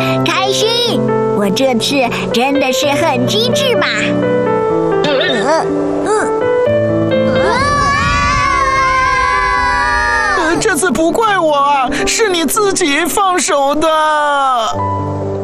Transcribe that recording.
开心！我这次真的是很机智嘛！ 这次不怪我啊，是你自己放手的。